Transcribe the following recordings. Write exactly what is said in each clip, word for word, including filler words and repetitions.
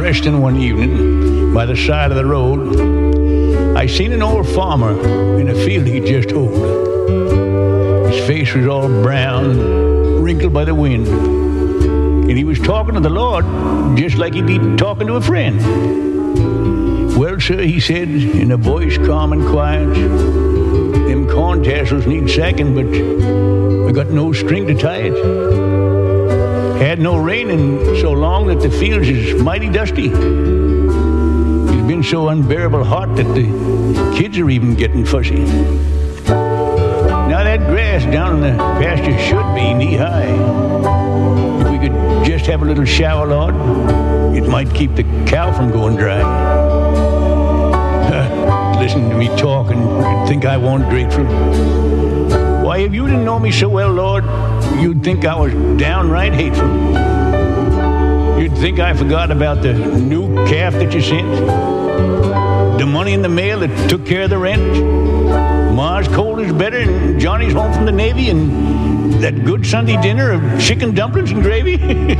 resting one evening by the side of the road, I seen an old farmer in a field he'd just hoed. His face was all brown, wrinkled by the wind, and he was talking to the Lord just like he'd be talking to a friend. "Well, sir," he said, in a voice calm and quiet, "them corn tassels need sacking, but I got no string to tie it. Had no rain in so long that the fields is mighty dusty. It's been so unbearable hot that the kids are even getting fussy. Now that grass down in the pasture should be knee-high. If we could just have a little shower, Lord, it might keep the cow from going dry." Listen to me talk and you'd think I wasn't grateful. Why, if you didn't know me so well, Lord, you'd think I was downright hateful. You'd think I forgot about the new calf that you sent, the money in the mail that took care of the rent, Ma's cold is better and Johnny's home from the Navy, and that good Sunday dinner of chicken dumplings and gravy.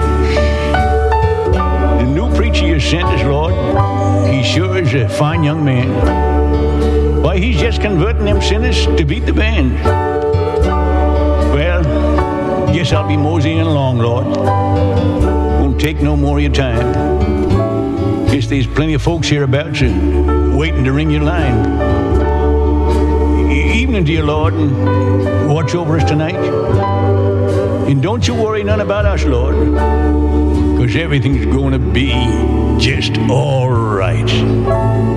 The new preacher you sent us, Lord, he sure is a fine young man. Why, he's just converting them sinners to beat the band. Well, guess I'll be moseying along, Lord. Won't take no more of your time. Guess there's plenty of folks hereabouts uh, waiting to ring your line. E- evening to you, Lord, and watch over us tonight. And don't you worry none about us, Lord, because everything's going to be just all right.